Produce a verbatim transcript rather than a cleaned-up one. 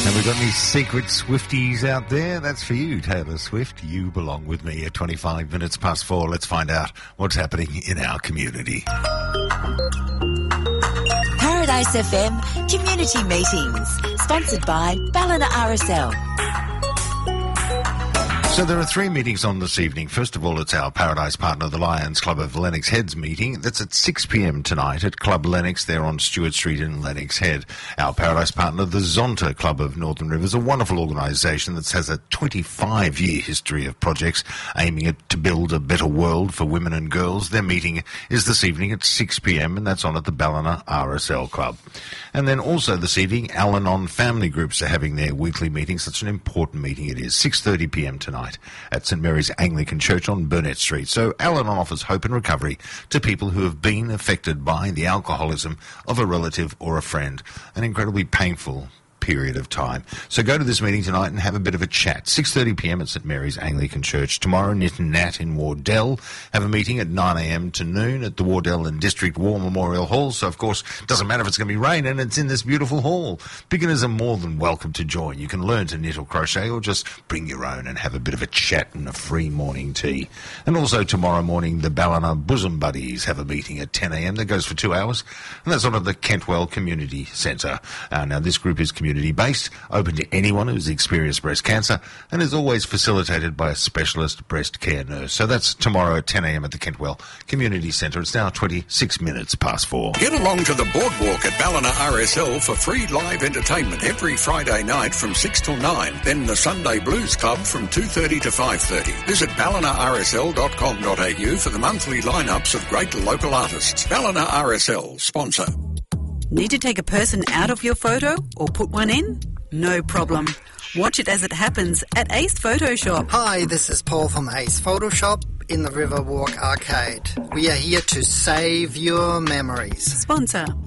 Have we got any secret Swifties out there? That's for you, Taylor Swift. You belong with me at twenty-five minutes past four. Let's find out what's happening in our community. Paradise F M Community Meetings, sponsored by Ballina R S L. So there are three meetings on this evening. First of all, it's our Paradise partner, the Lions Club of Lennox Head's meeting. That's at six p.m. tonight at Club Lennox there on Stewart Street in Lennox Head. Our Paradise partner, the Zonta Club of Northern Rivers, a wonderful organisation that has a twenty-five year history of projects aiming at, to build a better world for women and girls. Their meeting is this evening at six p.m. and that's on at the Ballina R S L Club. And then also this evening, Al-Anon family groups are having their weekly meetings. Such an important meeting it is. six thirty p.m. tonight at St Mary's Anglican Church on Burnett Street. So Al-Anon offers hope and recovery to people who have been affected by the alcoholism of a relative or a friend. An incredibly painful period of time. So go to this meeting tonight and have a bit of a chat. six thirty p.m. at St Mary's Anglican Church. Tomorrow, Nit and Nat in Wardell have a meeting at nine a.m. to noon at the Wardell and District War Memorial Hall. So, of course, it doesn't matter if it's going to be raining, it's in this beautiful hall. Beginners are more than welcome to join. You can learn to knit or crochet or just bring your own and have a bit of a chat and a free morning tea. And also tomorrow morning, the Ballina Bosom Buddies have a meeting at ten a.m. that goes for two hours, and that's on at the Kentwell Community Centre. Uh, now, this group is community based, open to anyone who's experienced breast cancer, and is always facilitated by a specialist breast care nurse. So that's tomorrow at ten a.m. at the Kentwell Community Centre. It's now twenty-six minutes past four. Get along to the boardwalk at Ballina R S L for free live entertainment every Friday night from six till nine. Then the Sunday Blues Club from two thirty to five thirty. Visit ballina r s l dot com dot a u for the monthly lineups of great local artists. Ballina R S L, sponsor. Need to take a person out of your photo or put one in? No problem. Watch it as it happens at Ace Photoshop. Hi, this is Paul from Ace Photoshop in the Riverwalk Arcade. We are here to save your memories. Sponsor.